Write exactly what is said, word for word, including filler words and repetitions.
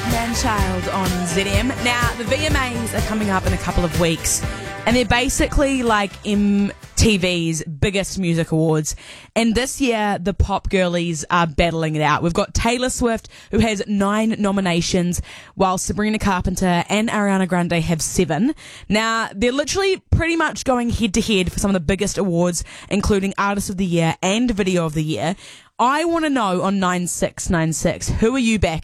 Man-Child on Z M. Now, the V M As are coming up in a couple of weeks, and they're basically like M T V's biggest music awards. And this year, the pop girlies are battling it out. We've got Taylor Swift, who has nine nominations, while Sabrina Carpenter and Ariana Grande have seven. Now, they're literally pretty much going head-to-head for some of the biggest awards, including Artist of the Year and Video of the Year. I want to know on nine six nine six, who are you backing?